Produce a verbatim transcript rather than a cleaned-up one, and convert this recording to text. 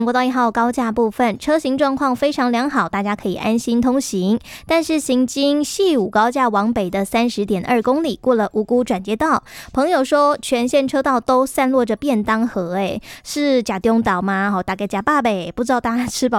国道一号高架部分车行状况非常良好，大家可以安心通行。但是行经细武高架往北的 三十点二公里，过了五股转接道，朋友说全线车道都散落着便当盒，哎，是假中岛吗？大概假爸呗，不知道大家吃饱